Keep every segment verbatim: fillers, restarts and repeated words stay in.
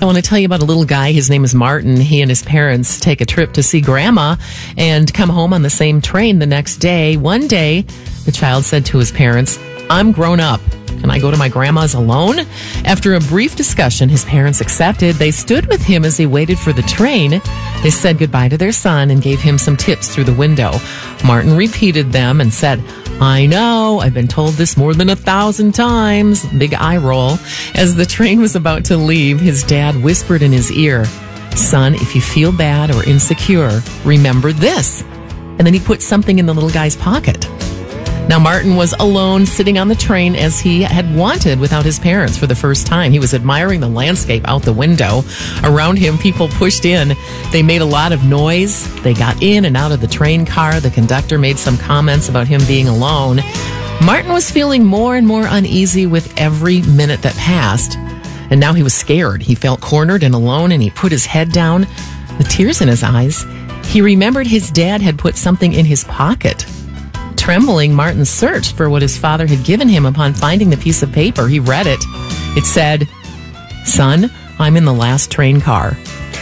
I want to tell you about a little guy. His name is Martin. He and his parents take a trip to see Grandma and come home on the same train the next day. One day, the child said to his parents, "I'm grown up. Can I go to my grandma's alone?" After a brief discussion, his parents accepted. They stood with him as he waited for the train. They said goodbye to their son and gave him some tips through the window. Martin repeated them and said, "I know, I've been told this more than a thousand times." Big eye roll. As the train was about to leave, his dad whispered in his ear, "Son, if you feel bad or insecure, remember this." And then he put something in the little guy's pocket. Now, Martin was alone, sitting on the train as he had wanted without his parents for the first time. He was admiring the landscape out the window. Around him, people pushed in. They made a lot of noise. They got in and out of the train car. The conductor made some comments about him being alone. Martin was feeling more and more uneasy with every minute that passed. And now he was scared. He felt cornered and alone, and he put his head down with tears in his eyes. He remembered his dad had put something in his pocket. Trembling, Martin searched for what his father had given him. Upon finding the piece of paper, he read it. It said, "Son, I'm in the last train car."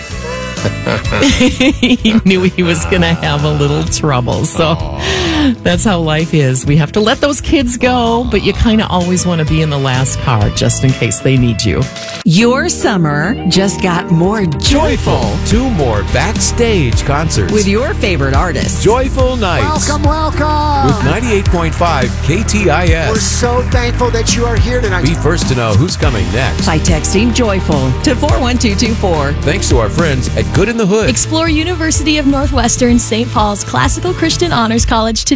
He knew he was going to have a little trouble. So that's how life is. We have to let those kids go, but you kind of always want to be in the last car just in case they need you. Your summer just got more joyful. Two more backstage concerts With your favorite artists. Joyful Nights Welcome, welcome. with ninety-eight point five K T I We're S. so thankful that you are here tonight. Be first to know who's coming next. By texting joyful to four one two two four. Thanks to our friends at Good in the Hood. Explore University of Northwestern Saint Paul's Classical Christian Honors College today.